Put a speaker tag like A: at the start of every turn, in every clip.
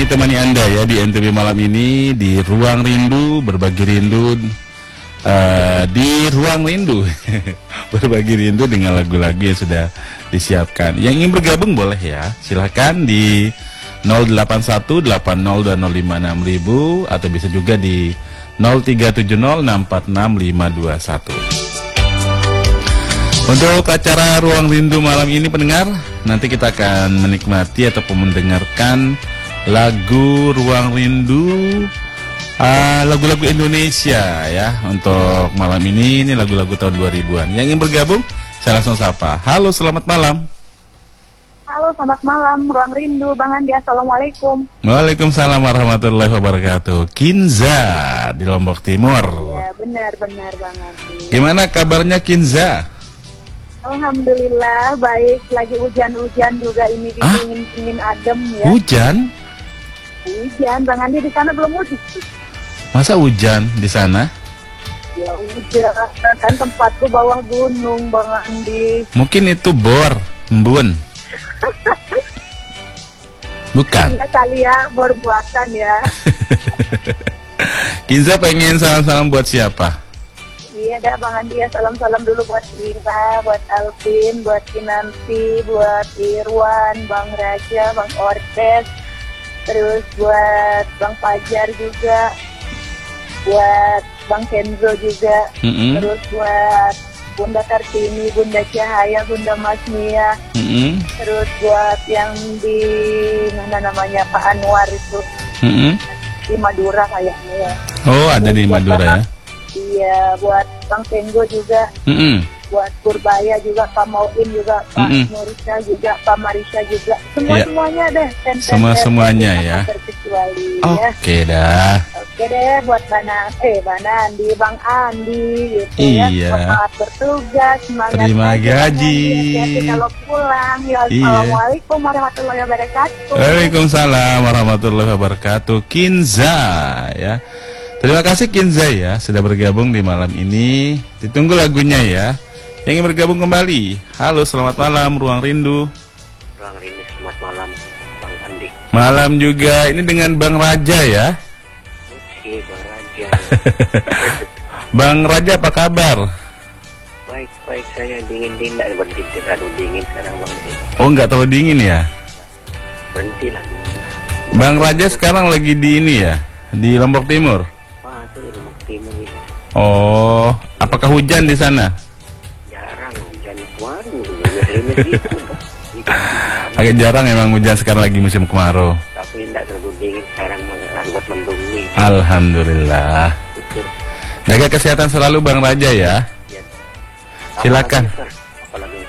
A: kami temani Anda ya di NTB malam ini di Ruang Rindu, berbagi rindu di Ruang Rindu. Berbagi rindu dengan lagu-lagu yang sudah disiapkan. Yang ingin bergabung boleh ya, silahkan di 081802056.000 atau bisa juga di 0370646521. Untuk acara Ruang Rindu malam ini pendengar, nanti kita akan menikmati ataupun mendengarkan lagu Ruang Rindu, lagu-lagu Indonesia ya. Untuk malam ini lagu-lagu tahun 2000-an. Yang ingin bergabung, saya langsung sapa. Halo, selamat malam.
B: Halo, selamat malam, Ruang Rindu, Bang Andi, Assalamualaikum.
A: Waalaikumsalam warahmatullahi wabarakatuh. Kinza di Lombok Timur.
B: Ya, benar Bang Andi.
A: Gimana kabarnya Kinza?
B: Alhamdulillah, baik. Lagi hujan-hujan juga ini, dingin adem ya.
A: Hujan?
B: Hujan, Bang Andi, di sana belum hujan?
A: Masa hujan di sana?
B: Ya hujan, kan tempatku bawah gunung, Bang Andi.
A: Mungkin itu bor, embun. Bukan.
B: Ya kali ya, bor buatan ya.
A: Kinza pengen salam-salam buat siapa?
B: Iya dah Bang Andi ya, salam-salam dulu buat Rina, buat Alvin, buat Kinanti, buat Irwan, Bang Raja, Bang Ortes, terus buat Bang Fajar juga, buat Bang Kenzo juga, terus buat Bunda Kartini, Bunda Cahaya, Bunda Masmia, terus buat yang di mana namanya Pak Anwar itu, di Madura kayaknya ya.
A: Oh, ada di Madura ya?
B: Iya, buat Bang Tenggo juga, buat Purbaya juga, Pak Mauin juga, Pak Nurisa juga, Pak Marisa juga, semuanya deh.
A: Semuanya ya.
B: Terkecuali.
A: Oke dah.
B: Oke deh, buat Bang Andi, Bang Andi, gitu
A: iya.
B: Semangat bertugas, semangat.
A: Terima gaji.
B: Hati-hati kalau pulang. Ya, Assalamualaikum warahmatullahi wabarakatuh.
A: Waalaikumsalam warahmatullahi wabarakatuh. Kinza ya. Terima kasih Kinza ya sudah bergabung di malam ini. Ditunggu lagunya ya. Yang ingin bergabung kembali. Halo, selamat malam Ruang Rindu.
C: Ruang Rindu, selamat malam Bang Andi.
A: Malam juga. Ini dengan Bang Raja ya.
C: Oke, Bang Raja.
A: Bang Raja apa kabar?
C: Baik, saya dingin-dingin, berhenti terlalu dingin sekarang Bang Andi.
A: Oh, nggak terlalu dingin ya?
C: Berhenti lah.
A: Bang Raja sekarang lagi di ini ya, di Lombok Timur.
C: Itu di Lombok Timur ini.
A: Oh, apakah hujan di sana?
C: Jarang hujan kemarin, gitu.
A: Agak jarang emang hujan sekarang lagi musim kemarau.
C: Tapi tidak terlalu dingin sekarang, buat mendung nih.
A: Alhamdulillah.
C: Betul.
A: Jaga kesehatan selalu Bang Raja ya.
C: Ya.
A: Silakan.
C: Apalagi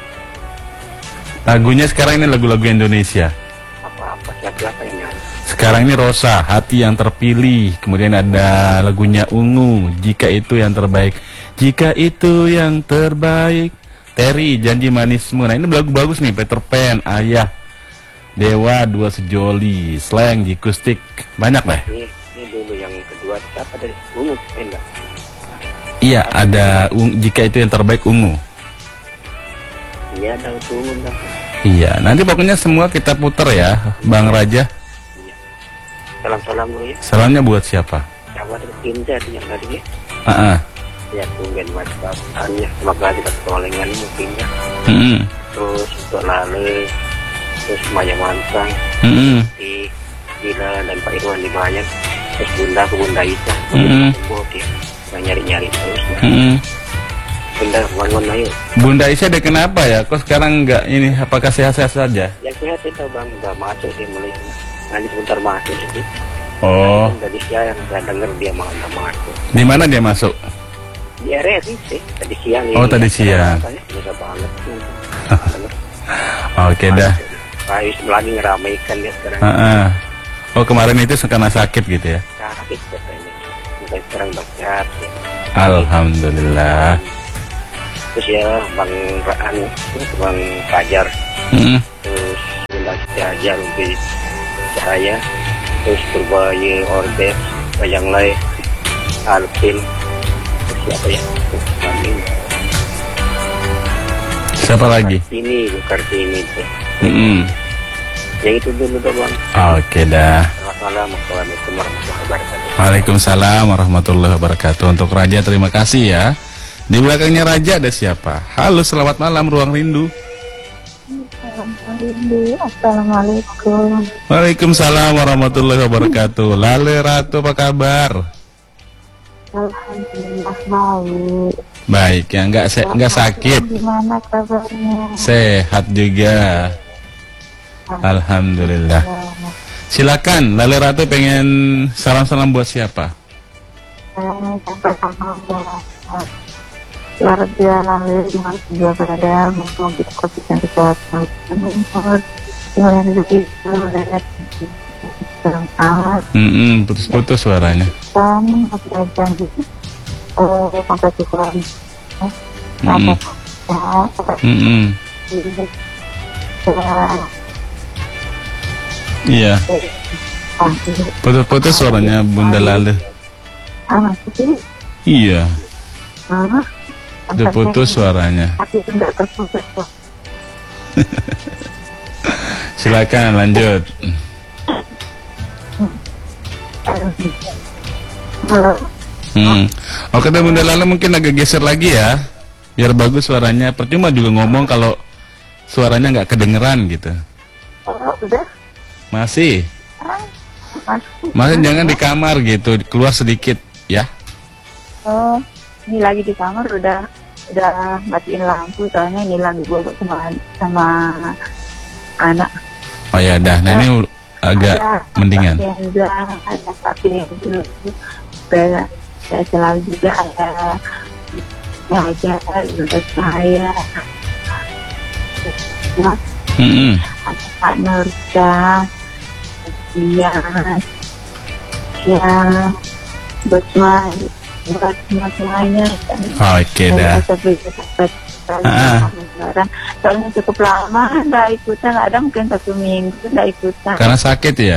A: Lagunya sekarang ini lagu-lagu Indonesia.
C: siapa yang nyanyi?
A: Sekarang ini Rosa, Hati yang Terpilih. Kemudian ada lagunya Ungu, Jika Itu Yang Terbaik. Jika Itu Yang Terbaik. Terry, Janji Manismu. Nah ini lagu bagus nih. Peter Pan, Ayah, Dewa, Dua Sejoli, Slang, Jikustik. Banyak lah.
C: Ini dulu yang kedua siapa dari Ungu? Enggak.
A: Iya, ada Jika Itu Yang Terbaik, Ungu.
C: Iya, ada Ungu dah.
A: Iya, nanti pokoknya semua kita puter ya, Bang Raja.
C: Iya. Salam-salam dulu ya.
A: Salamnya buat siapa?
C: Siapa dari Kinza yang tadi ya? Ya, tungguin WhatsApp-nya. Terima kasih atas pertolonganmu mungkin ya. Terus untuk Lale, terus Maya Mansang, di Gila dan Pak Irwan di Bayan, terus Bunda ke Bunda Isa, dia nyari-nyari terus. Bunda, bangun ayo.
A: Bunda Isa ada kenapa ya? Kok sekarang enggak ini? Apakah sehat-sehat saja?
C: Yang sehat itu Bang, udah masuk dia mulai. Nanti sebentar masuk itu.
A: Oh.
C: Tadi siang saya dengar dia mau masuk.
A: Di mana dia masuk?
C: Di area sih, tadi siang.
A: Oh, tadi siang.
C: Susah banget.
A: Oke dah.
C: Kayak lagi ngeramaikan dia sekarang.
A: Oh, kemarin itu karena sakit gitu ya?
C: Sakit katanya. Mungkin sekarang udah sehat ya.
A: Alhamdulillah.
C: Terus ya Bang Raan, Bang Fajar, terus Bunda Cahaya, Ruby Cahaya, terus Purbaya, Ordes, yang lain, Alvin, siapa ya?
A: Siapa lagi?
C: Kartini tuh. Yang itu dulu dong Bang.
A: Oke dah.
C: Terima Assalamualaikum warahmatullahi wabarakatuh.
A: Waalaikumsalam warahmatullahi wabarakatuh. Untuk Raja terima kasih ya. Di belakangnya Raja ada siapa? Halo, selamat malam Ruang Rindu.
B: Assalamualaikum.
A: Waalaikumsalam warahmatullahi wabarakatuh. Lale Ratu, apa kabar?
B: Alhamdulillah baik.
A: Baik, ya nggak sakit.
B: Gimana kabarnya?
A: Sehat juga. Alhamdulillah. Silakan, Lale Ratu pengen salam-salam buat siapa?
B: Keluarga lalu dimana juga berada, mumpung kita covid yang kesehatan, yang rezeki selamat.
A: Putus-putus suaranya.
B: Dan apa janji? Sampai Tuhan.
A: Iya. Putus-putus suaranya Bunda Lale. Iya. Udah putus suaranya. Silakan lanjut. Oke deh Bunda Lale, mungkin agak geser lagi ya, biar bagus suaranya. Percuma juga ngomong kalau suaranya nggak kedengeran gitu.
B: Udah?
A: Masih jangan di kamar gitu, keluar sedikit ya.
B: Oh, ini lagi di kamar udah matiin lampu, soalnya ini lagi gue sama anak.
A: Oh ya dah, nah ini agak mendingan.
B: Ada tapi yang dulu saya selalu juga ada ngajar untuk saya. Ada Pak Nurja, dia ya buat semuanya.
A: Oke dah.
B: Soalnya cukup lama nggak ikutan, ada mungkin 1 minggu nggak ikutan.
A: Karena sakit ya?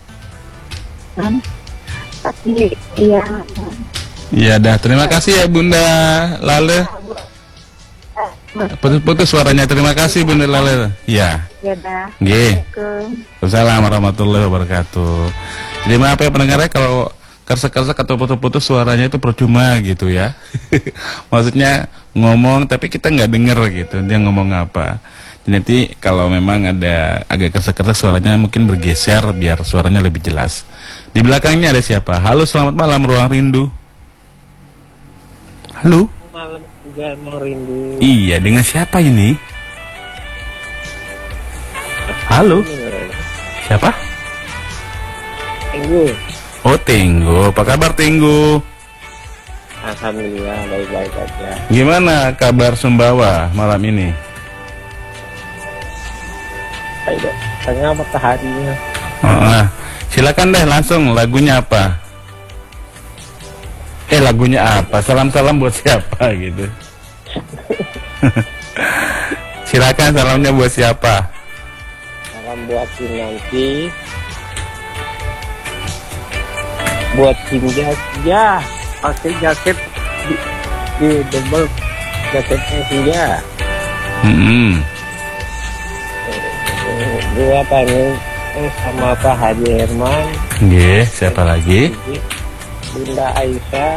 B: Tapi iya.
A: Iya dah, terima kasih ya Bunda Lale. Putus-putus suaranya, terima kasih Bunda Lale. Iya.
B: Ya dah.
A: Assalamualaikum warahmatullahi wabarakatuh. Jadi maaf ya pendengarnya kalau kersek-kersek atau putus-putus suaranya itu percuma gitu ya. Maksudnya ngomong tapi kita nggak denger gitu dia ngomong apa. Nanti kalau memang ada agak kersek-kersek suaranya mungkin bergeser biar suaranya lebih jelas. Di belakangnya ada siapa? Halo, selamat malam Ruang Rindu. Halo.
C: Malam juga Ruang Rindu.
A: Iya, dengan siapa ini? Halo. Siapa?
C: Tenggu.
A: Oh, Tenggu. Apa kabar Tenggu?
C: Alhamdulillah baik-baik aja.
A: Gimana kabar Sumbawa malam ini?
C: Ayo, tengah mataharinya.
A: Silakan deh langsung, lagunya apa? Lagunya apa? Salam-salam buat siapa gitu? Silakan, salamnya buat siapa?
C: Salam buat nanti. Buat Hinja ya, pakai jaket di double jaketnya Hinja. Gua pengen sama Pak Haji Herman.
A: Siapa lagi?
C: Bunda Aisyah.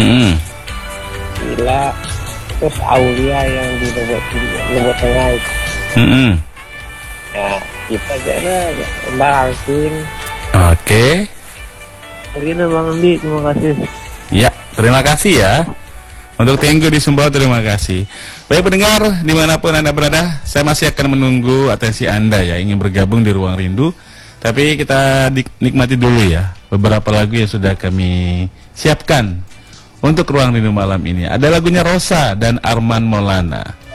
C: Gila. Terus Aulia yang di Lombok Tengah itu. Ya, kita jadi Mbak Alvin.
A: Oke.
C: Begini Bang Andi, terima kasih.
A: Ya, terima kasih ya. Untuk Tenggu di Sumbawa, terima kasih. Baik pendengar, dimanapun Anda berada, saya masih akan menunggu atensi Anda ya, ingin bergabung di Ruang Rindu. Tapi kita nikmati dulu ya, beberapa lagu yang sudah kami siapkan untuk Ruang Rindu malam ini. Ada lagunya Rosa dan Arman Maulana.